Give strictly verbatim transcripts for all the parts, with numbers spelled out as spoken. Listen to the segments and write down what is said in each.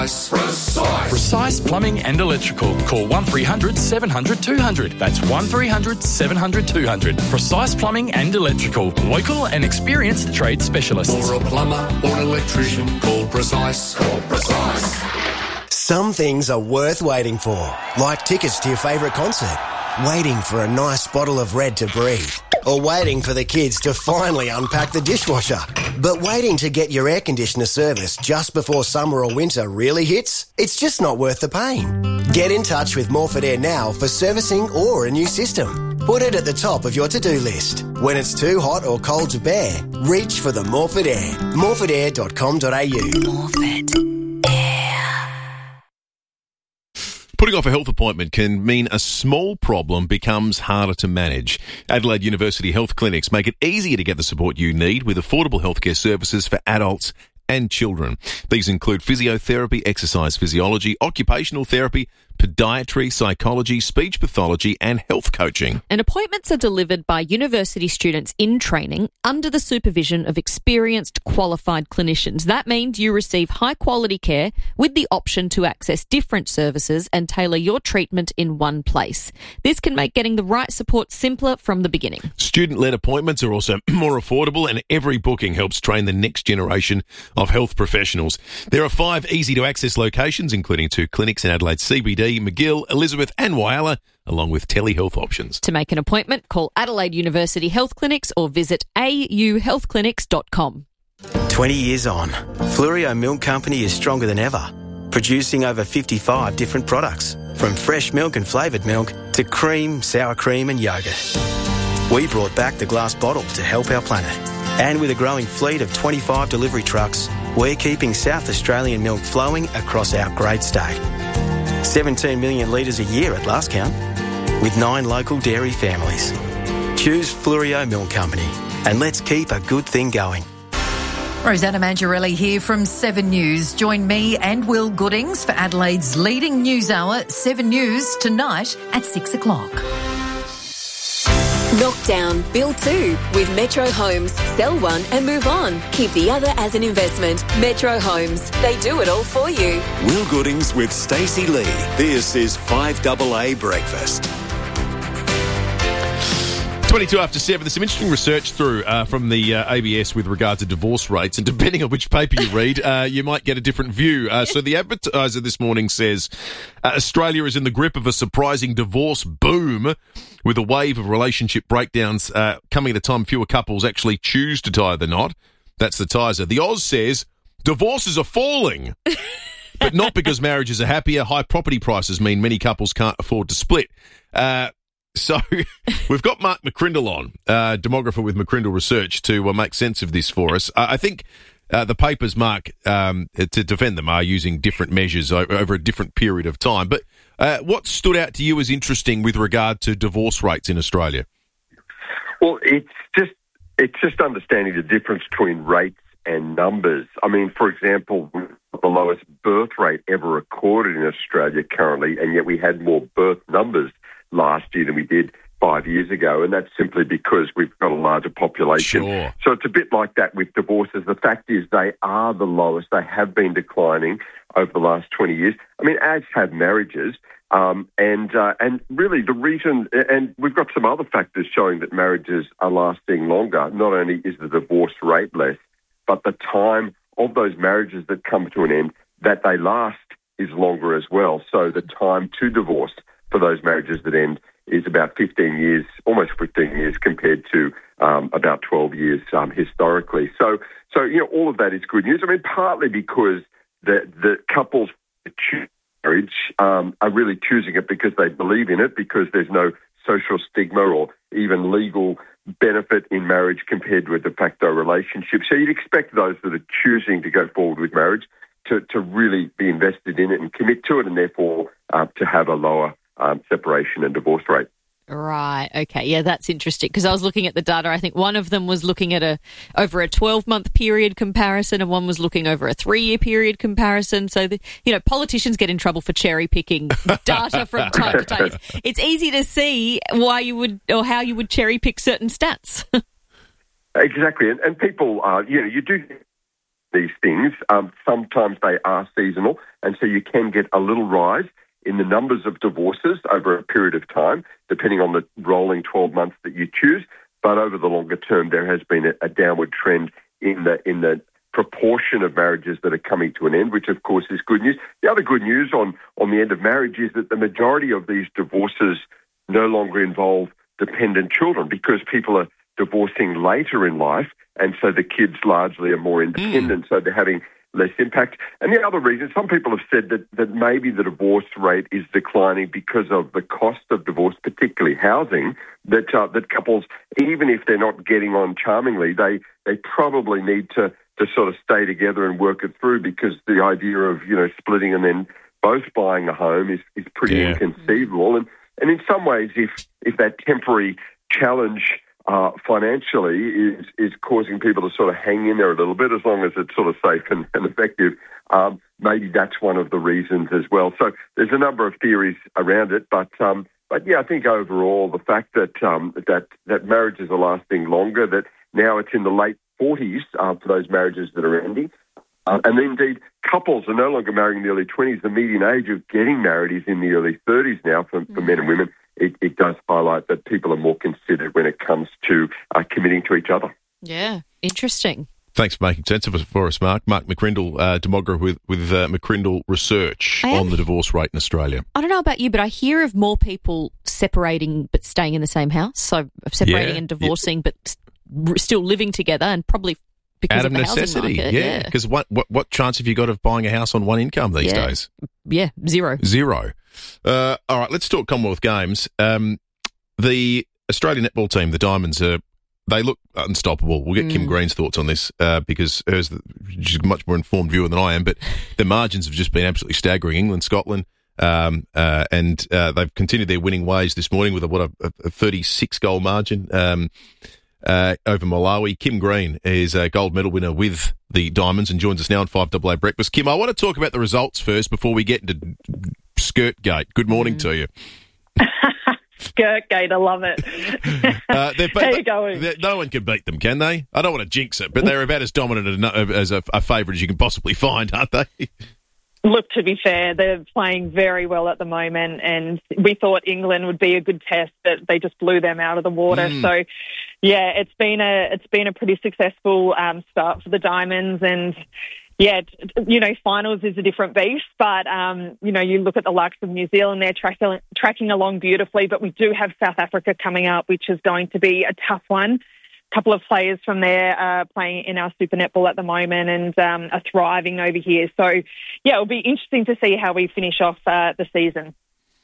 Precise. Precise Plumbing and Electrical. Call one three hundred seven hundred two hundred. That's one three hundred seven hundred two hundred. Precise Plumbing and Electrical. Local and experienced trade specialists. For a plumber or an electrician, call Precise. Call Precise. Some things are worth waiting for, like tickets to your favourite concert, waiting for a nice bottle of Red to breathe, or waiting for the kids to finally unpack the dishwasher. But waiting to get your air conditioner serviced just before summer or winter really hits? It's just not worth the pain. Get in touch with Morford Air now for servicing or a new system. Put it at the top of your to-do list. When it's too hot or cold to bear, reach for the Morford Air. morford air dot com dot a u. Morford. Putting off a health appointment can mean a small problem becomes harder to manage. Adelaide University Health Clinics make it easier to get the support you need with affordable healthcare services for adults and children. These include physiotherapy, exercise physiology, occupational therapy, podiatry, psychology, speech pathology and health coaching. And appointments are delivered by university students in training under the supervision of experienced, qualified clinicians. That means you receive high-quality care with the option to access different services and tailor your treatment in one place. This can make getting the right support simpler from the beginning. Student-led appointments are also more affordable, and every booking helps train the next generation of health professionals. There are five easy-to-access locations, including two clinics in Adelaide C B D, McGill, Elizabeth and Whyalla, along with telehealth options. To make an appointment, call Adelaide University Health Clinics or visit a u health clinics dot com. twenty years on, Flurio Milk Company is stronger than ever, producing over fifty-five different products, from fresh milk and flavoured milk to cream, sour cream and yoghurt. We brought back the glass bottle to help our planet. And with a growing fleet of twenty-five delivery trucks, we're keeping South Australian milk flowing across our great state. seventeen million litres a year at last count, with nine local dairy families. Choose Flurio Milk Company, and let's keep a good thing going. Rosanna Mangiarelli here from Seven News. Join me and Will Goodings for Adelaide's leading news hour, Seven News, tonight at six o'clock. Knockdown, build two with Metro Homes. Sell one and move on. Keep the other as an investment. Metro Homes. They do it all for you. Will Goodings with Stacey Lee. This is five A A Breakfast. twenty-two after seven. There's some interesting research through uh, from the uh, A B S with regard to divorce rates, and depending on which paper you read, uh, you might get a different view. Uh, so the Advertiser this morning says uh, Australia is in the grip of a surprising divorce boom, with a wave of relationship breakdowns uh, coming at a time fewer couples actually choose to tie the knot. That's the Tiser. The Oz says divorces are falling, but not because marriages are happier. High property prices mean many couples can't afford to split. Uh, So we've got Mark McCrindle on, uh, demographer with McCrindle Research, to uh, make sense of this for us. Uh, I think uh, the papers, Mark, um, to defend them, are using different measures o- over a different period of time. But uh, what stood out to you as interesting with regard to divorce rates in Australia? Well, it's just it's just understanding the difference between rates and numbers. I mean, for example, the lowest birth rate ever recorded in Australia currently, and yet we had more birth numbers last year than we did five years ago, and that's simply because we've got a larger population. Sure. So it's a bit like that with divorces. The fact is they are the lowest. They have been declining over the last twenty years. I mean, as have marriages. Um, and uh, and really the reason, and we've got some other factors showing that marriages are lasting longer. Not only is the divorce rate less, but the time of those marriages that come to an end, that they last, is longer as well. So the time to divorce for those marriages that end is about fifteen years, almost fifteen years, compared to um, about twelve years um, historically. So, so you know, all of that is good news. I mean, partly because the the couples that choose marriage um, are really choosing it because they believe in it, because there's no social stigma or even legal benefit in marriage compared to a de facto relationship. So you'd expect those that are choosing to go forward with marriage to, to really be invested in it and commit to it, and therefore uh, to have a lower Um, separation and divorce rate. Right. Okay. Yeah, that's interesting, because I was looking at the data. I think one of them was looking at a over a twelve-month period comparison, and one was looking over a three-year period comparison. So, the, you know, politicians get in trouble for cherry-picking data from time to time. It's, it's easy to see why you would, or how you would cherry-pick certain stats. Exactly. And, and people, uh, you know, you do these things. Um, sometimes they are seasonal. And so you can get a little rise in the numbers of divorces over a period of time, depending on the rolling twelve months that you choose. But over the longer term, there has been a, a downward trend in the in the proportion of marriages that are coming to an end, which of course is good news. The other good news on, on the end of marriage is that the majority of these divorces no longer involve dependent children because people are divorcing later in life, and so the kids largely are more independent, mm. so they're having less impact. And the other reason, some people have said that, that maybe the divorce rate is declining because of the cost of divorce, particularly housing, that uh, that couples, even if they're not getting on charmingly, they, they probably need to, to sort of stay together and work it through, because the idea of, you know, splitting and then both buying a home is, is pretty yeah. inconceivable. And, and in some ways, if, if that temporary challenge Uh, financially is is causing people to sort of hang in there a little bit, as long as it's sort of safe and, and effective. Um, maybe that's one of the reasons as well. So there's a number of theories around it, but um, but yeah, I think overall the fact that um, that that marriages are lasting longer, that now it's in the late forties uh, for those marriages that are ending, uh, and indeed couples are no longer marrying in the early twenties. The median age of getting married is in the early thirties now for, for men and women. It, it does highlight that people are more considered when it comes to uh, committing to each other. Yeah, interesting. Thanks for making sense of it for us, Mark. Mark McCrindle, uh, demographer with, with uh, McCrindle Research on the divorce rate in Australia. I don't know about you, but I hear of more people separating but staying in the same house, so separating Yeah, and divorcing yeah. but st- still living together, and probably because Out of of the necessity, housing market. yeah. Because what, what what chance have you got of buying a house on one income these Yeah. days? Yeah, zero. Zero. Uh, all right, let's talk Commonwealth Games. Um, the Australian netball team, the Diamonds, are they look unstoppable. We'll get mm. Kim Green's thoughts on this uh, because hers, she's a much more informed viewer than I am, but the margins have just been absolutely staggering. England, Scotland, um, uh, and uh, they've continued their winning ways this morning with a, what a, a thirty-six goal margin um, uh, over Malawi. Kim Green is a gold medal winner with the Diamonds and joins us now on five double A Breakfast. Kim, I want to talk about the results first before we get into Skirtgate. Good morning mm. to you. Skirtgate, I love it. uh, How are you going? No one can beat them, can they? I don't want to jinx it, but they're about as dominant as a, a favourite as you can possibly find, aren't they? Look, to be fair, they're playing very well at the moment, and we thought England would be a good test, but they just blew them out of the water. Mm. So, yeah, it's been a it's been a pretty successful um, start for the Diamonds, and yeah, you know, finals is a different beast, but, um, you know, you look at the likes of New Zealand, they're tracking, tracking along beautifully, but we do have South Africa coming up, which is going to be a tough one. A couple of players from there are playing in our Super Netball at the moment and um, are thriving over here. So, yeah, it'll be interesting to see how we finish off uh, the season.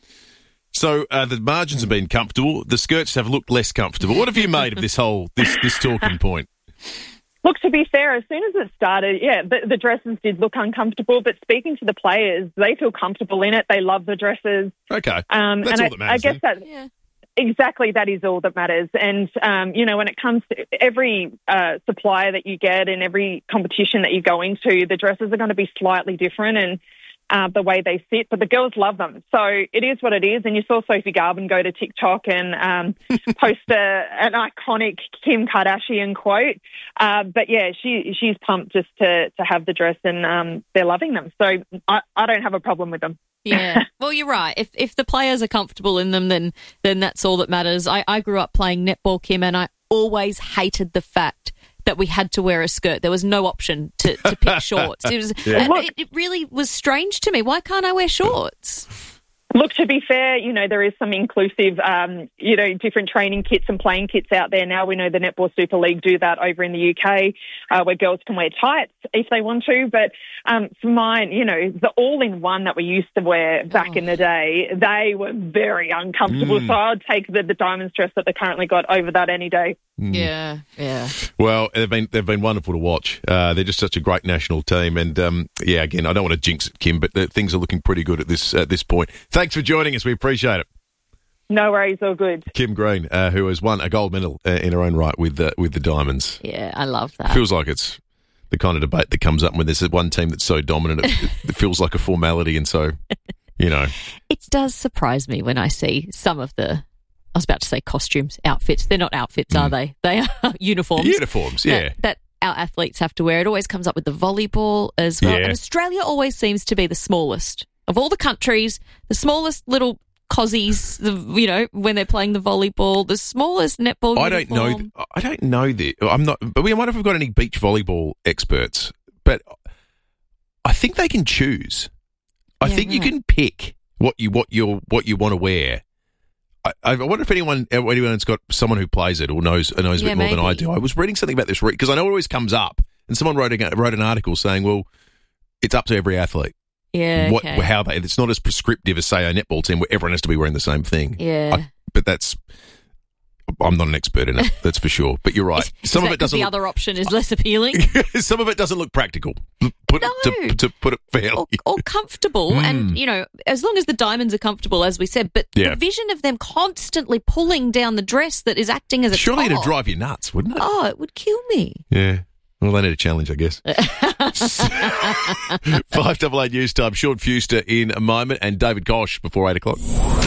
So uh, the margins have been comfortable. The skirts have looked less comfortable. What have you made of this whole, this, this talking point? Look, to be fair, as soon as it started, yeah, the, the dresses did look uncomfortable, but speaking to the players, they feel comfortable in it. They love the dresses. Okay. Um, That's and all I, that matters. I guess then. that, Yeah. exactly, that is all that matters. And, um, you know, when it comes to every uh, supplier that you get and every competition that you go into, the dresses are going to be slightly different and uh, the way they sit, but the girls love them. So it is what it is. And you saw Sophie Garvin go to TikTok and um, post a, an iconic Kim Kardashian quote. Uh, but yeah, she she's pumped just to, to have the dress, and um, they're loving them. So I, I don't have a problem with them. Yeah, well, you're right. If if the players are comfortable in them, then then that's all that matters. I, I grew up playing netball, Kim, and I always hated the fact that we had to wear a skirt. There was no option to, to pick shorts. It was Yeah. it, it really was strange to me. Why can't I wear shorts? Look, to be fair, you know, there is some inclusive, um, you know, different training kits and playing kits out there now. We know the Netball Super League do that over in the U K, uh, where girls can wear tights if they want to. But um, for mine, you know, the all-in-one that we used to wear back oh. in the day, they were very uncomfortable. Mm. So I'd take the, the Diamonds dress that they currently got over that any day. Mm. Yeah, yeah. Well, they've been they've been wonderful to watch. Uh, they're just such a great national team, and um, yeah, again, I don't want to jinx it, Kim, but the, things are looking pretty good at this at this point. Thanks for joining us. We appreciate it. No worries, all good. Kim Green, uh, who has won a gold medal uh, in her own right with the with the Diamonds. Yeah, I love that. Feels like it's the kind of debate that comes up when there's one team that's so dominant, it, it feels like a formality, and so you know, it does surprise me when I see some of the. I was about to say costumes, outfits. They're not outfits, mm. are they? They are uniforms. Uniforms, yeah. That, that our athletes have to wear. It always comes up with the volleyball as well. Yeah. And Australia always seems to be the smallest of all the countries, the smallest little cozies, the, you know, when they're playing the volleyball, the smallest netball I don't know. uniform. I don't know the. I'm not. But we might have got any beach volleyball experts. But I think they can choose. I Yeah, think you right. can pick what you what you what you want to wear. I, I wonder if anyone anyone's got someone who plays it or knows knows a Yeah, bit more than I maybe. do. I was reading something about this because I know it always comes up, and someone wrote a, wrote an article saying, "Well, it's up to every athlete. Yeah, What okay. how they? It's not as prescriptive as say a netball team where everyone has to be wearing the same thing." Yeah. I, but that's. I'm not an expert in it, that's for sure. But you're right. Is Some that of it 'cause doesn't. the Look, other option is less appealing some of it doesn't look practical. Put No. it, to, to put it fairly. or, or comfortable. And, you know, as long as the diamonds are comfortable, as we said, but Yeah. the vision of them constantly pulling down the dress that is acting as a Surely it'd top. drive you nuts, wouldn't it? Oh, it would kill me. Yeah. Well, they need a challenge, I guess. Five double eight news time. Sean Fuster in a moment, and David Kosh before eight o'clock.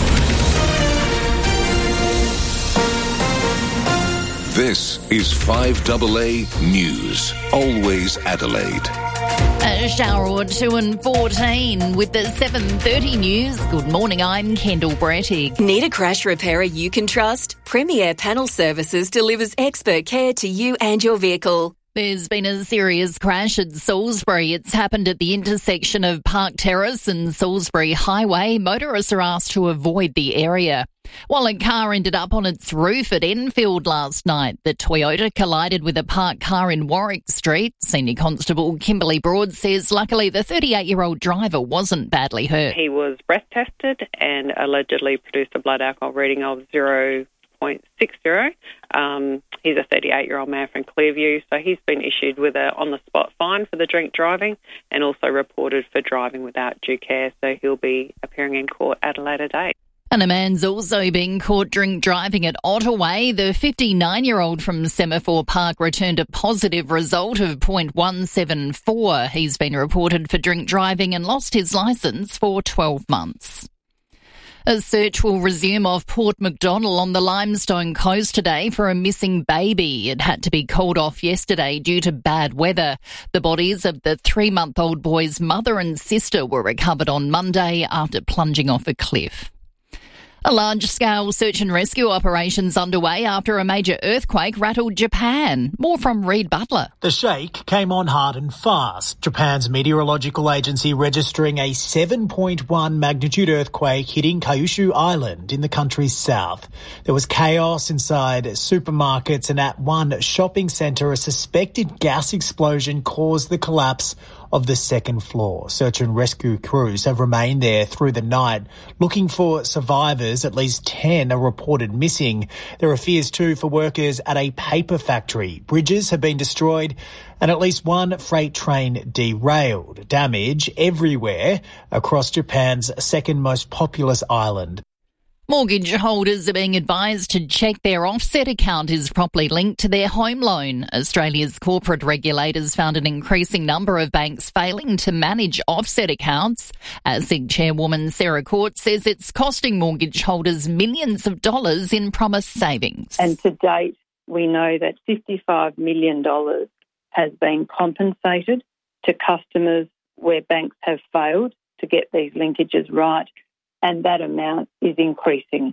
This is five double A News. Always Adelaide. A shower or two and fourteen with the seven thirty news. Good morning, I'm Kendall Brettig. Need a crash repairer you can trust? Premier Panel Services delivers expert care to you and your vehicle. There's been a serious crash at Salisbury. It's happened at the intersection of Park Terrace and Salisbury Highway. Motorists are asked to avoid the area. While a car ended up on its roof at Enfield last night, the Toyota collided with a parked car in Warwick Street. Senior Constable Kimberly Broad says luckily the thirty-eight-year-old driver wasn't badly hurt. He was breath tested and allegedly produced a blood alcohol reading of zero point six zero. Um, he's a thirty-eight-year-old man from Clearview, so he's been issued with a on-the-spot fine for the drink driving and also reported for driving without due care, so he'll be appearing in court at a later date. And a man's also being caught drink driving at Ottaway. The fifty-nine-year-old from Semaphore Park returned a positive result of zero point one seven four. He's been reported for drink driving and lost his licence for twelve months. A search will resume off Port MacDonnell on the Limestone Coast today for a missing baby. It had to be called off yesterday due to bad weather. The bodies of the three-month-old boy's mother and sister were recovered on Monday after plunging off a cliff. A large-scale search and rescue operations underway after a major earthquake rattled Japan. More from Reid Butler. The shake came on hard and fast. Japan's meteorological agency registering a seven point one magnitude earthquake hitting Kyushu Island in the country's south. There was chaos inside supermarkets, and at one shopping centre, a suspected gas explosion caused the collapse of the second floor. Search and rescue crews have remained there through the night looking for survivors. At least ten are reported missing. There are fears too for workers at a paper factory. Bridges have been destroyed and at least one freight train derailed. Damage everywhere across Japan's second most populous island. Mortgage holders are being advised to check their offset account is properly linked to their home loan. Australia's corporate regulators found an increasing number of banks failing to manage offset accounts. ASIC chairwoman Sarah Court says it's costing mortgage holders millions of dollars in promised savings. And to date, we know that fifty-five million dollars has been compensated to customers where banks have failed to get these linkages right, and that amount is increasing.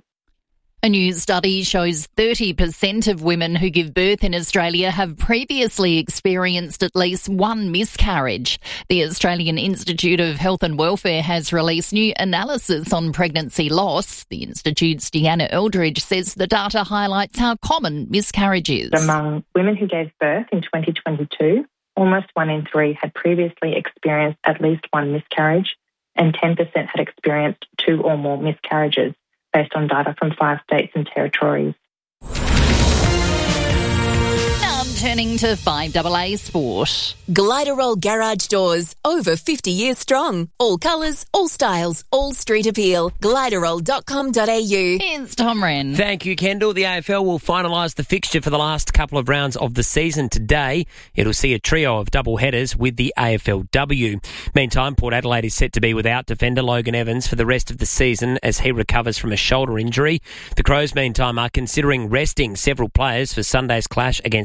A new study shows thirty percent of women who give birth in Australia have previously experienced at least one miscarriage. The Australian Institute of Health and Welfare has released new analysis on pregnancy loss. The Institute's Deanna Eldridge says the data highlights how common miscarriage is. Among women who gave birth in twenty twenty-two, almost one in three had previously experienced at least one miscarriage, and ten percent had experienced two or more miscarriages, based on data from five states and territories. Now I'm turning to five double A Sport. Gliderol Garage Doors, over fifty years strong. All colours, all styles, all street appeal. gliderol dot com dot a u. Here's Tom Wren. Thank you, Kendall. The A F L will finalise the fixture for the last couple of rounds of the season today. It'll see a trio of double headers with the A F L W. Meantime, Port Adelaide is set to be without defender Logan Evans for the rest of the season as he recovers from a shoulder injury. The Crows, meantime, are considering resting several players for Sunday's clash against Essendon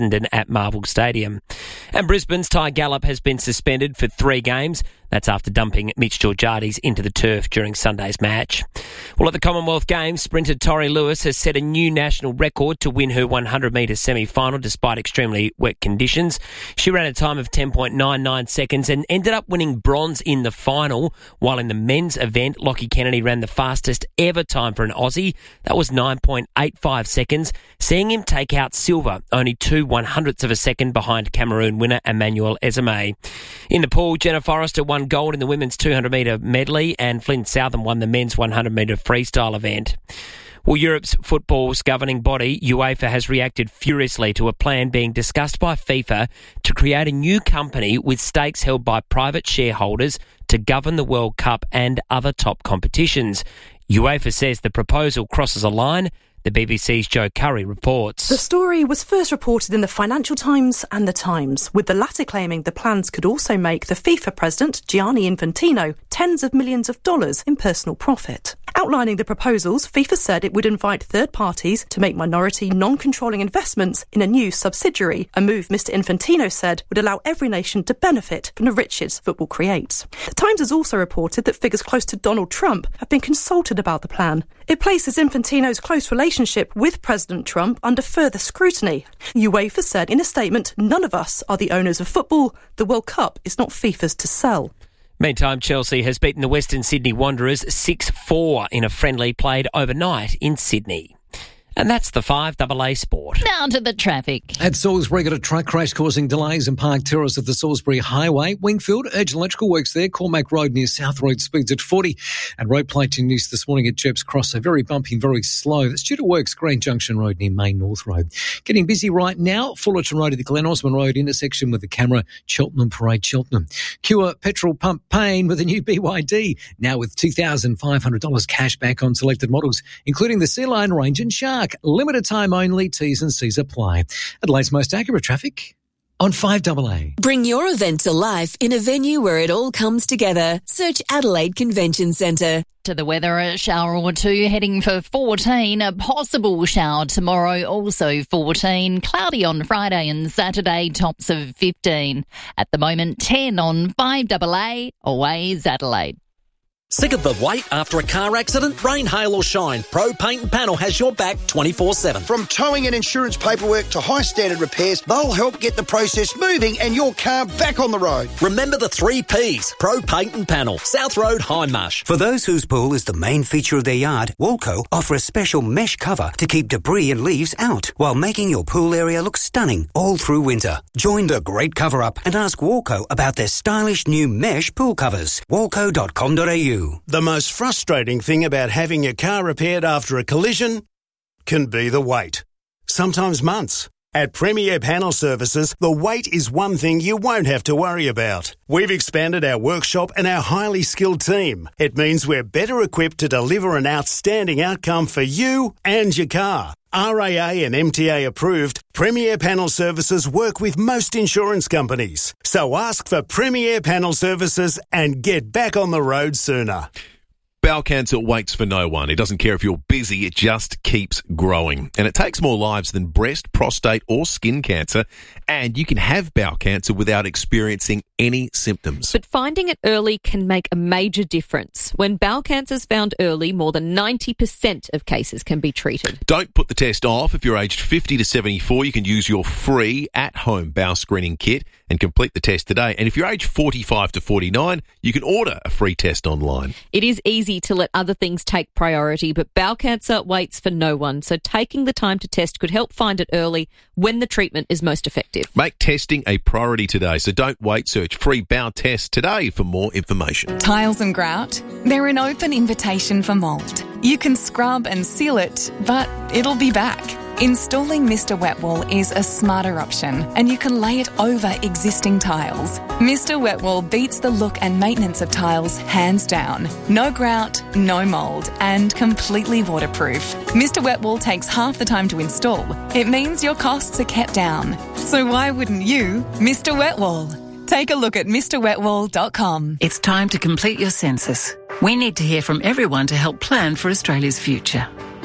Essendon at Marvel Stadium. And Brisbane's Ty Gallup has been suspended for three games. That's after dumping Mitch Georgiades into the turf during Sunday's match. Well, at the Commonwealth Games, sprinter Tori Lewis has set a new national record to win her one hundred metre semi-final despite extremely wet conditions. She ran a time of ten point nine nine seconds and ended up winning bronze in the final, while in the men's event, Lockie Kennedy ran the fastest ever time for an Aussie. That was nine point eight five seconds, seeing him take out silver, only two one-hundredths of a second behind Cameroon winner Emmanuel Ezeme. In the pool, Jenna Forrester won gold in the women's two hundred metre medley and Flynn Southam won the men's one hundred metre freestyle event. Well, Europe's football's governing body, UEFA, has reacted furiously to a plan being discussed by FIFA to create a new company with stakes held by private shareholders to govern the World Cup and other top competitions. UEFA says the proposal crosses a line. The B B C's Joe Curry reports. The story was first reported in the Financial Times and the Times, with the latter claiming the plans could also make the FIFA president, Gianni Infantino, tens of millions of dollars in personal profit. Outlining the proposals, FIFA said it would invite third parties to make minority, non-controlling investments in a new subsidiary, a move Mister Infantino said would allow every nation to benefit from the riches football creates. The Times has also reported that figures close to Donald Trump have been consulted about the plan. It places Infantino's close relationship with President Trump under further scrutiny. UEFA said in a statement, none of us are the owners of football. The World Cup is not FIFA's to sell. Meantime, Chelsea has beaten the Western Sydney Wanderers six four in a friendly played overnight in Sydney. And that's the five A A Sport. Now to the traffic. At Salisbury, got a truck crash causing delays in Park Terrace of the Salisbury Highway. Wingfield, urgent electrical works there. Cormac Road near South Road speeds at forty. And road plating news this morning at Jepp's Cross. So very bumpy and very slow. That's due to works Green Junction Road near Main North Road. Getting busy right now. Fullerton Road at the Glen Osmond Road intersection with the camera. Cheltenham Parade, Cheltenham. Cure petrol pump pain with a new B Y D. Now with two thousand five hundred dollars cash back on selected models, including the Sea Lion Range and Shark. Limited time only, T's and C's apply. Adelaide's most accurate traffic on five A A. Bring your event to life in a venue where it all comes together. Search Adelaide Convention Centre. To the weather, a shower or two heading for fourteen. A possible shower tomorrow, also fourteen. Cloudy on Friday and Saturday, tops of fifteen. At the moment, ten on five A A. Always Adelaide. Sick of the wait after a car accident? Rain, hail or shine, Pro Paint and Panel has your back twenty-four seven. From towing and insurance paperwork to high standard repairs, they'll help get the process moving and your car back on the road. Remember the three P's, Pro Paint and Panel, South Road, Hindmarsh. For those whose pool is the main feature of their yard, Walco offer a special mesh cover to keep debris and leaves out while making your pool area look stunning all through winter. Join the great cover-up and ask Walco about their stylish new mesh pool covers. walco dot com dot a u. The most frustrating thing about having your car repaired after a collision can be the wait. Sometimes months. At Premier Panel Services, the wait is one thing you won't have to worry about. We've expanded our workshop and our highly skilled team. It means we're better equipped to deliver an outstanding outcome for you and your car. R A A and M T A approved, Premier Panel Services work with most insurance companies. So ask for Premier Panel Services and get back on the road sooner. Bowel cancer waits for no one. It doesn't care if you're busy, it just keeps growing. And it takes more lives than breast, prostate or skin cancer. And you can have bowel cancer without experiencing any symptoms. But finding it early can make a major difference. When bowel cancer is found early, more than ninety percent of cases can be treated. Don't put the test off. If you're aged fifty to seventy-four, you can use your free at-home bowel screening kit and complete the test today. And if you're aged forty-five to forty-nine, you can order a free test online. It is easy to let other things take priority, but bowel cancer waits for no one. So taking the time to test could help find it early when the treatment is most effective. Make testing a priority today, so don't wait. Search free bowel test today for more information. Tiles and grout, they're an open invitation for mould. You can scrub and seal it, but it'll be back. Installing Mister Wet Wall is a smarter option, and you can lay it over existing tiles. Mister Wet Wall beats the look and maintenance of tiles hands down. No grout, no mould, and completely waterproof. Mister Wet Wall takes half the time to install. It means your costs are kept down. So why wouldn't you, Mister Wet Wall? Take a look at Mr Wet Wall dot com. It's time to complete your census. We need to hear from everyone to help plan for Australia's future.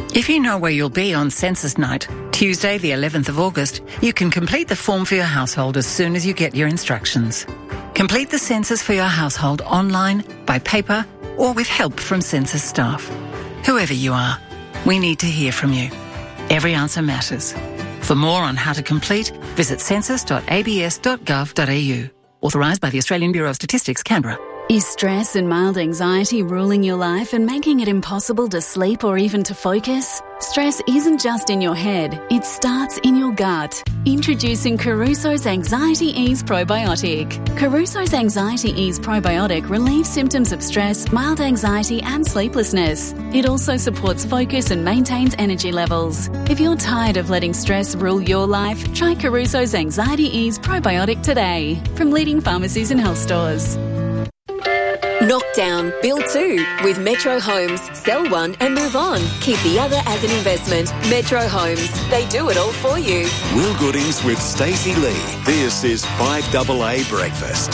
If you know where you'll be on census night, Tuesday the eleventh of August, you can complete the form for your household as soon as you get your instructions. Complete the census for your household online, by paper, or with help from census staff. Whoever you are, we need to hear from you. Every answer matters. For more on how to complete, visit census dot a b s dot gov dot a u. Authorised by the Australian Bureau of Statistics, Canberra. Is stress and mild anxiety ruling your life and making it impossible to sleep or even to focus? Stress isn't just in your head, it starts in your gut. Introducing Caruso's Anxiety Ease Probiotic. Caruso's Anxiety Ease Probiotic relieves symptoms of stress, mild anxiety and sleeplessness. It also supports focus and maintains energy levels. If you're tired of letting stress rule your life, try Caruso's Anxiety Ease Probiotic today from leading pharmacies and health stores. Knock down, build two with Metro Homes. Sell one and move on. Keep the other as an investment. Metro Homes. They do it all for you. Will Goodings with Stacey Lee. This is five double A Breakfast.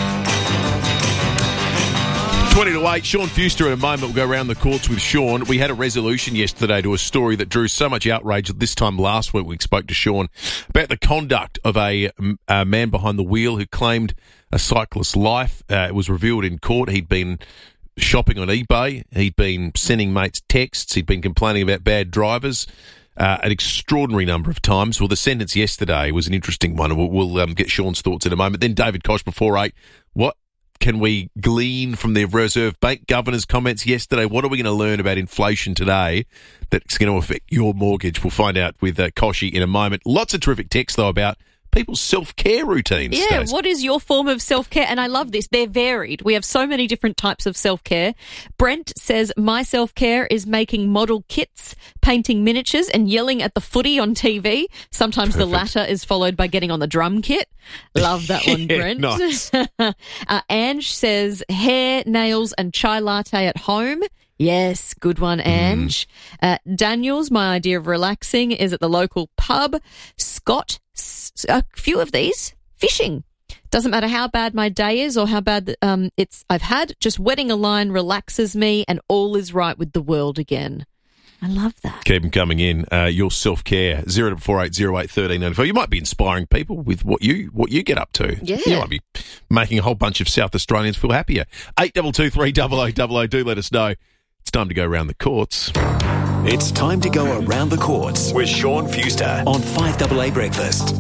twenty to eight, Sean Fuster in a moment. We'll go around the courts with Sean. We had a resolution yesterday to a story that drew so much outrage. This time last week we spoke to Sean about the conduct of a, a man behind the wheel who claimed a cyclist's life. Uh, it was revealed in court. He'd been shopping on eBay. He'd been sending mates texts. He'd been complaining about bad drivers uh, an extraordinary number of times. Well, the sentence yesterday was an interesting one. We'll, we'll um, get Sean's thoughts in a moment. Then David Koch before eight. What can we glean from the Reserve Bank Governor's comments yesterday? What are we going to learn about inflation today that's going to affect your mortgage? We'll find out with uh, Koshy in a moment. Lots of terrific text, though, about people's self-care routines. Yeah, Stace. What is your form of self-care? And I love this. They're varied. We have so many different types of self-care. Brent says, my self-care is making model kits, painting miniatures and yelling at the footy on T V. Sometimes Perfect. The latter is followed by getting on the drum kit. Love that one, Yeah, Brent. nice. uh, Ange says, hair, nails and chai latte at home. Yes, good one, Ange. Mm. Uh, Daniel's, my idea of relaxing is at the local pub. Scott, s- a few of these, fishing. Doesn't matter how bad my day is or how bad um, it's I've had, just wetting a line relaxes me and all is right with the world again. I love that. Keep them coming in. Uh, your self-care, zero four eight zero eight one three nine four. You might be inspiring people with what you what you get up to. Yeah. You might be making a whole bunch of South Australians feel happier. eight two two three double oh double oh. Do let us know. It's time to go around the courts. It's time to go around the courts with Sean Fuster on five double A Breakfast.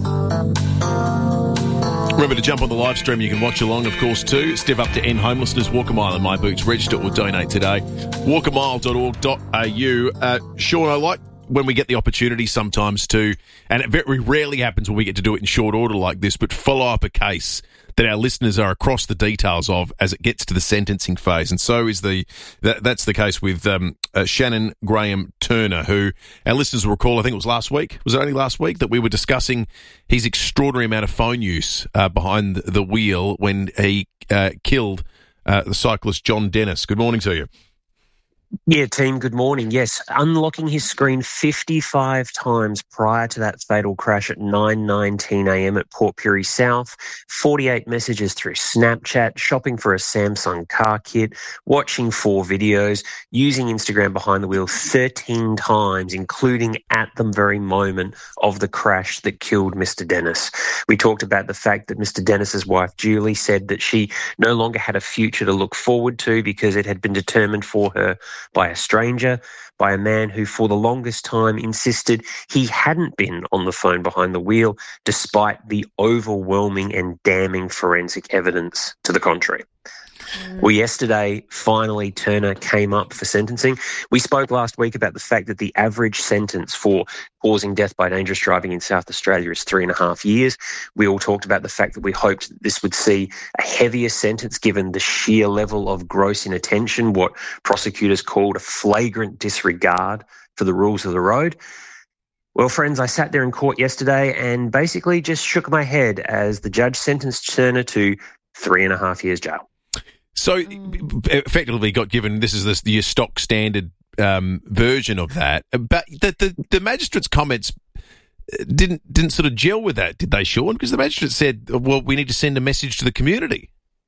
Remember to jump on the live stream. You can watch along, of course, too. Step up to end homelessness. Walk a mile in my boots. Register or donate today. walk a mile dot org dot a u. Uh, Sean, I like when we get the opportunity sometimes to, and it very rarely happens when we get to do it in short order like this, but follow up a case that our listeners are across the details of as it gets to the sentencing phase. And so is the that, that's the case with um, uh, Shannon Graham Turner, who our listeners will recall, I think it was last week, was it only last week, that we were discussing his extraordinary amount of phone use uh, behind the wheel when he uh, killed uh, the cyclist John Dennis. Good morning to you. Yeah, team, good morning. Yes, unlocking his screen fifty-five times prior to that fatal crash at nine nineteen a m at Port Pirie South, forty-eight messages through Snapchat, shopping for a Samsung car kit, watching four videos, using Instagram behind the wheel thirteen times, including at the very moment of the crash that killed Mister Dennis. We talked about the fact that Mister Dennis's wife, Julie, said that she no longer had a future to look forward to because it had been determined for her by a stranger, by a man who for the longest time insisted he hadn't been on the phone behind the wheel, despite the overwhelming and damning forensic evidence to the contrary. Well, yesterday, finally, Turner came up for sentencing. We spoke last week about the fact that the average sentence for causing death by dangerous driving in South Australia is three and a half years. We all talked about the fact that we hoped that this would see a heavier sentence given the sheer level of gross inattention, what prosecutors called a flagrant disregard for the rules of the road. Well, friends, I sat there in court yesterday and basically just shook my head as the judge sentenced Turner to three and a half years jail. So, effectively, got given this is the, the stock standard um, version of that, but the, the the magistrate's comments didn't didn't sort of gel with that, did they, Sean? Because the magistrate said, "Well, we need to send a message to the community."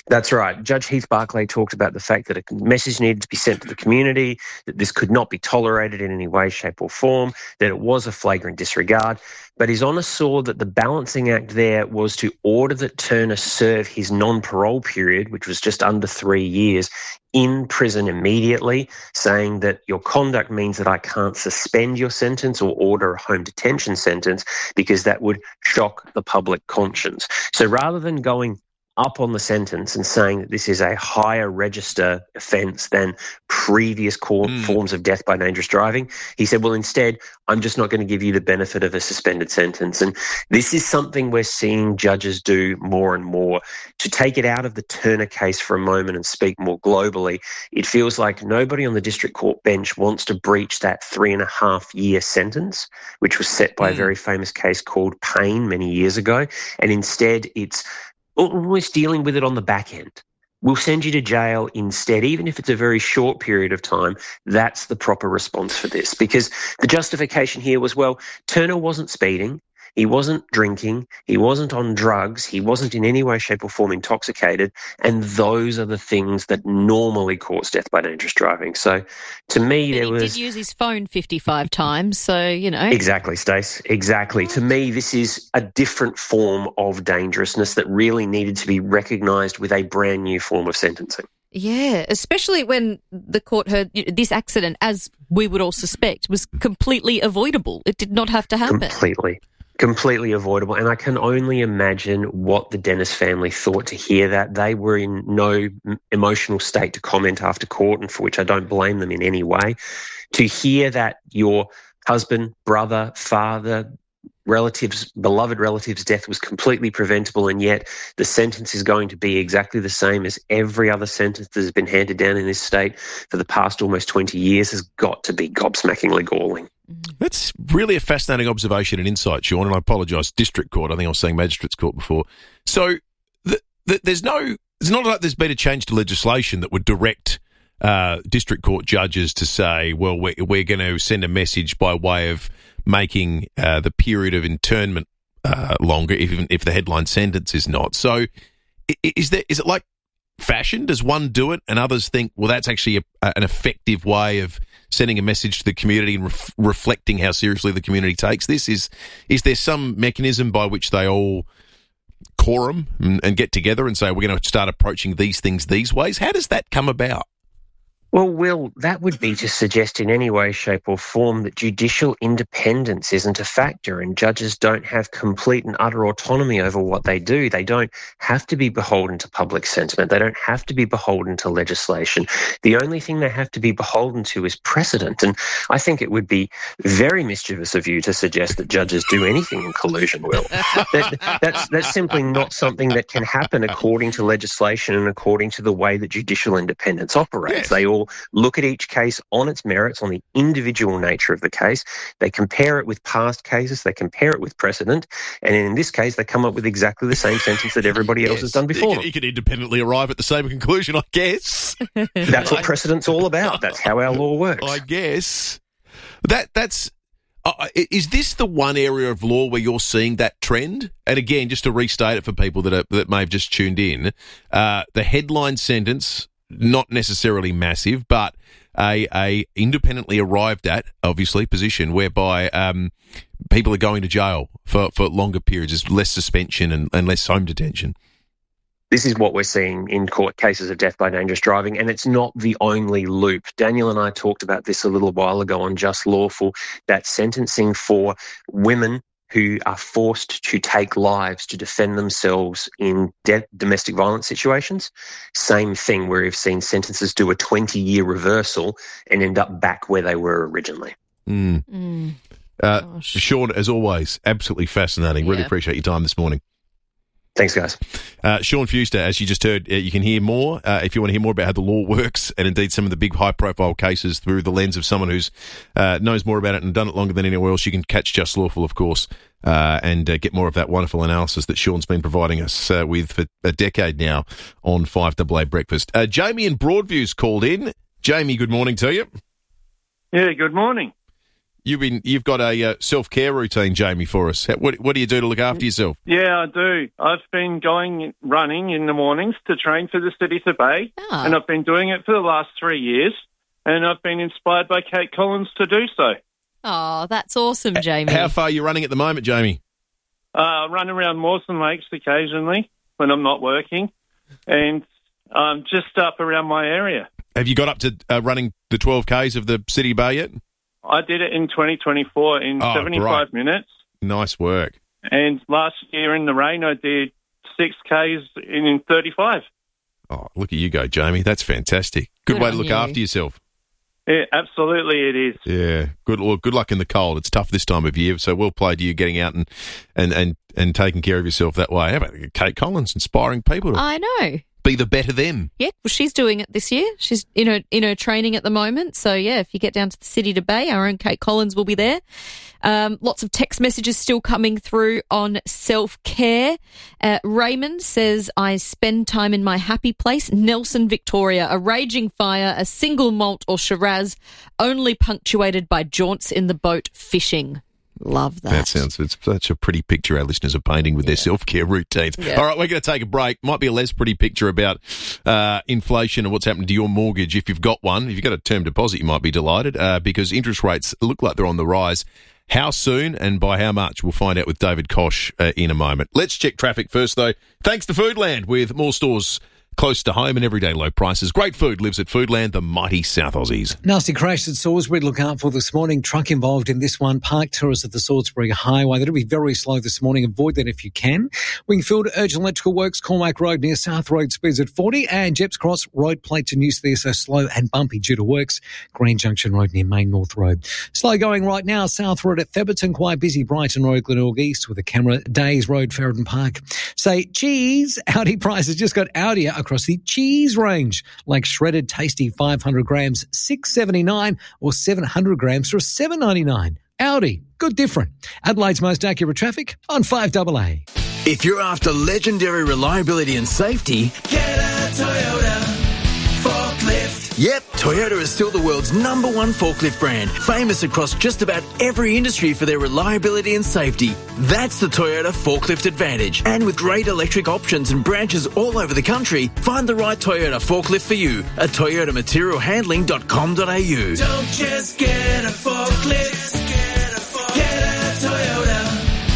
That's right. Judge Heath Barclay talked about the fact that a message needed to be sent to the community, that this could not be tolerated in any way, shape or form, that it was a flagrant disregard. But His Honour saw that the balancing act there was to order that Turner serve his non-parole period, which was just under three years, in prison immediately, saying that your conduct means that I can't suspend your sentence or order a home detention sentence because that would shock the public conscience. So rather than going up on the sentence and saying that this is a higher register offence than previous court mm. forms of death by dangerous driving, he said, well, instead, I'm just not going to give you the benefit of a suspended sentence. And this is something we're seeing judges do more and more. To take it out of the Turner case for a moment and speak more globally, it feels like nobody on the district court bench wants to breach that three and a half year sentence, which was set by mm. a very famous case called Payne many years ago. And instead, it's almost dealing with it on the back end. We'll send you to jail instead, even if it's a very short period of time. That's the proper response for this, because the justification here was, well, Turner wasn't speeding. He wasn't drinking, he wasn't on drugs, he wasn't in any way, shape or form intoxicated, and those are the things that normally cause death by dangerous driving. So to me but there he was... He did use his phone fifty-five times, so, you know... Exactly, Stace, exactly. To me, this is a different form of dangerousness that really needed to be recognised with a brand new form of sentencing. Yeah, especially when the court heard this accident, as we would all suspect, was completely avoidable. It did not have to happen. Completely. Completely avoidable. And I can only imagine what the Dennis family thought to hear that. They were in no emotional state to comment after court, and for which I don't blame them in any way. To hear that your husband, brother, father, relatives, beloved relatives' death was completely preventable, and yet the sentence is going to be exactly the same as every other sentence that has been handed down in this state for the past almost twenty years has got to be gobsmackingly galling. That's really a fascinating observation and insight, Sean, and I apologise, District Court. I think I was saying Magistrates Court before. So the, the, there's no, it's not like there's been a change to legislation that would direct uh, District Court judges to say, well, we're, we're going to send a message by way of making uh, the period of internment uh, longer, even if the headline sentence is not. So is there, is it like fashion? Does one do it and others think, well, that's actually a, an effective way of sending a message to the community and ref- reflecting how seriously the community takes this? Is is there some mechanism by which they all quorum and, and get together and say, we're going to start approaching these things these ways? How does that come about? Well, Will, that would be to suggest in any way, shape or form that judicial independence isn't a factor and judges don't have complete and utter autonomy over what they do. They don't have to be beholden to public sentiment. They don't have to be beholden to legislation. The only thing they have to be beholden to is precedent. And I think it would be very mischievous of you to suggest that judges do anything in collusion, Will. That, that's, that's simply not something that can happen according to legislation and according to the way that judicial independence operates. Yes. They all look at each case on its merits, on the individual nature of the case. They compare it with past cases. They compare it with precedent. And in this case, they come up with exactly the same sentence that everybody else yes. has done before you them. Can, you can independently arrive at the same conclusion, I guess. That's what precedent's all about. That's how our law works. I guess. That That's... Uh, is this the one area of law where you're seeing that trend? And again, just to restate it for people that are, that may have just tuned in, uh, the headline sentence, not necessarily massive, but a, a independently arrived at, obviously, position whereby um, people are going to jail for, for longer periods. There's less suspension and, and less home detention. This is what we're seeing in court cases of death by dangerous driving, and it's not the only loop. Daniel and I talked about this a little while ago on Just Lawful, that sentencing for women who are forced to take lives to defend themselves in de- domestic violence situations. Same thing, where we've seen sentences do a twenty-year reversal and end up back where they were originally. Mm. Mm. Uh, Sean, as always, absolutely fascinating. Really yeah. appreciate your time this morning. Thanks, guys. Uh, Sean Fuster, as you just heard, uh, you can hear more uh, if you want to hear more about how the law works and indeed some of the big high-profile cases through the lens of someone who's uh, knows more about it and done it longer than anywhere else. You can catch Just Lawful, of course, uh, and uh, get more of that wonderful analysis that Sean's been providing us uh, with for a decade now on five A A Breakfast. Uh, Jamie in Broadview's called in. Jamie, good morning to you. Yeah, good morning. you've been you've got a uh, self care routine, Jamie, for us. What what do you do to look after yourself? Yeah, I do. I've been going running in the mornings to train for the City to Bay, Ah. and I've been doing it for the last three years. And I've been inspired by Kate Collins to do so. Oh, that's awesome, Jamie. How far are you running at the moment, Jamie? Uh, I run around Mawson Lakes occasionally when I'm not working, and I'm just up around my area. Have you got up to uh, running the twelve Ks of the City Bay yet? I did it in twenty twenty-four in Oh, seventy-five great. minutes. Nice work. And last year in the rain, I did six Ks in, in thirty-five. Oh, look at you go, Jamie. That's fantastic. Good, Good way on to look you. after yourself. Yeah, absolutely it is. Yeah, good. Well, good luck in the cold. It's tough this time of year, so well played to you getting out and and and, and taking care of yourself that way. How about Kate Collins inspiring people to I know. be the better them? Yeah, well, she's doing it this year. She's in her in her training at the moment. So yeah, if you get down to the City to Bay, our own Kate Collins will be there. Um, lots of text messages still coming through on self-care. Uh, Raymond says, I spend time in my happy place, Nelson, Victoria, a raging fire, a single malt or Shiraz, only punctuated by jaunts in the boat fishing. Love that. That sounds it's such a pretty picture our listeners are painting with their self-care routines. Yeah. All right, we're going to take a break. Might be a less pretty picture about uh, inflation and what's happening to your mortgage if you've got one. If you've got a term deposit, you might be delighted uh, because interest rates look like they're on the rise. How soon and by how much? We'll find out with David Kosh uh, in a moment. Let's check traffic first, though. Thanks to Foodland, with more stores close to home and everyday low prices. Great food lives at Foodland, the mighty South Aussies. Nasty crash at Salisbury to look out for this morning. Truck involved in this one. Park Terrace at the Salisbury Highway. That'll be very slow this morning. Avoid that if you can. Wingfield, Urgent Electrical Works, Cormac Road near South Road speeds at forty. And Jeps Cross, road plate to News there, so slow and bumpy due to works. Green Junction Road near Main North Road. Slow going right now. South Road at Theberton, quite busy. Brighton Road, Glenelg East with a camera. Days Road, Ferryden Park. Say cheese. Audi prices just got Audi across the cheese range, like shredded tasty five hundred grams, six seventy-nine, or seven hundred grams for seven ninety-nine. Audi, good different. Adelaide's most accurate traffic on five double A. If you're after legendary reliability and safety, get a Toyota forklift. Yep, Toyota is still the world's number one forklift brand, famous across just about every industry for their reliability and safety. That's the Toyota Forklift Advantage. And with great electric options and branches all over the country, find the right Toyota forklift for you at toyota material handling dot com dot a u. Don't just get a forklift, get a, get a Toyota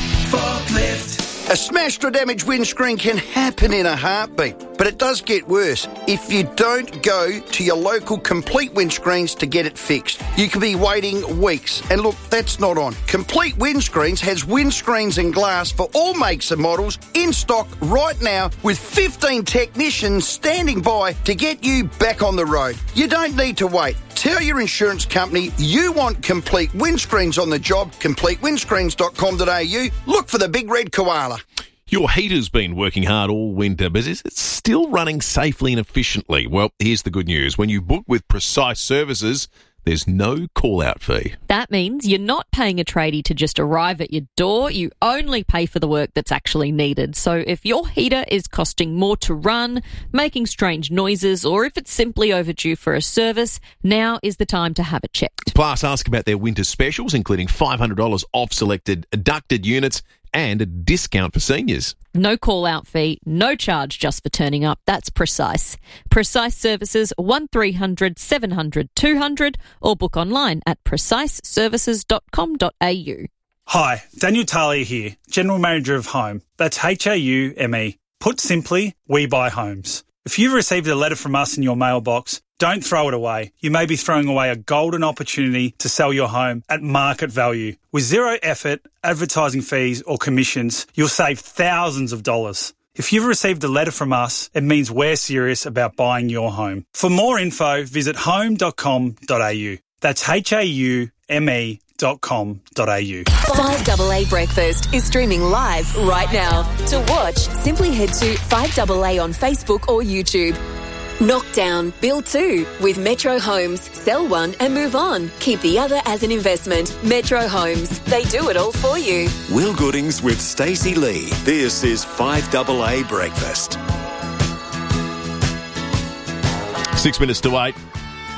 forklift. A smashed or damaged windscreen can happen in a heartbeat, but it does get worse if you don't go to your local Complete Windscreens to get it fixed. You could be waiting weeks, and look, that's not on. Complete Windscreens has windscreens and glass for all makes and models in stock right now with fifteen technicians standing by to get you back on the road. You don't need to wait. Tell your insurance company you want Complete Windscreens on the job, complete windscreens dot com dot a u. Look for the big red koala. Your heater's been working hard all winter, but is it still running safely and efficiently? Well, here's the good news. When you book with Precise Services, there's no call-out fee. That means you're not paying a tradie to just arrive at your door. You only pay for the work that's actually needed. So if your heater is costing more to run, making strange noises, or if it's simply overdue for a service, now is the time to have it checked. Plus, ask about their winter specials, including five hundred dollars off selected ducted units and a discount for seniors. No call-out fee, no charge just for turning up. That's Precise. Precise Services, one three hundred seven hundred two hundred, or book online at precise services dot com dot a u. Hi, Daniel Talia here, General Manager of Home. That's H A U M E. Put simply, we buy homes. If you've received a letter from us in your mailbox, don't throw it away. You may be throwing away a golden opportunity to sell your home at market value. With zero effort, advertising fees or commissions, you'll save thousands of dollars. If you've received a letter from us, it means we're serious about buying your home. For more info, visit home dot com dot a u. That's H A U M E dot com dot a u. five double A Breakfast is streaming live right now. To watch, simply head to five double A on Facebook or YouTube. Knock down, build two with Metro Homes. Sell one and move on. Keep the other as an investment. Metro Homes. They do it all for you. Will Goodings with Stacey Lee. This is five double A Breakfast. Six minutes to eight.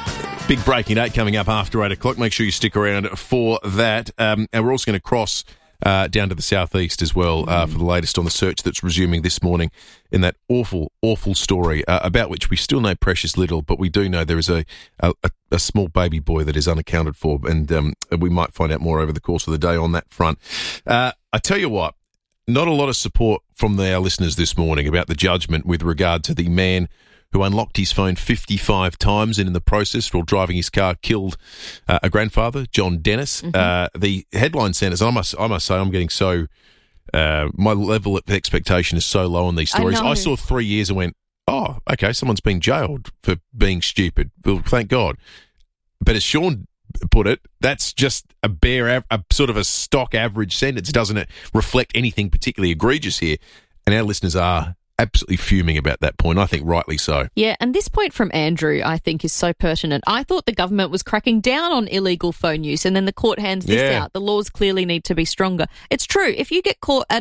Big breaking eight coming up after eight o'clock. Make sure you stick around for that. Um, and we're also going to cross uh, down to the southeast as well uh, for the latest on the search that's resuming this morning in that awful, awful story uh, about which we still know precious little, but we do know there is a, a, a small baby boy that is unaccounted for, and um, we might find out more over the course of the day on that front. Uh, I tell you what, not a lot of support from the, our listeners this morning about the judgment with regard to the man who unlocked his phone fifty-five times and in the process, while driving his car, killed uh, a grandfather, John Dennis. Mm-hmm. Uh, the headline sentence, I must, I must say, I'm getting so, uh, my level of expectation is so low on these stories. I, I saw three years and went, oh, okay, someone's been jailed for being stupid. Well, thank God. But as Sean put it, that's just a bare, av- a sort of a stock average sentence. Doesn't it reflect anything particularly egregious here? And our listeners are absolutely fuming about that point. I think rightly so. Yeah, and this point from Andrew, I think, is so pertinent. I thought the government was cracking down on illegal phone use, and then the court hands this Yeah. out. The laws clearly need to be stronger. It's true. If you get caught at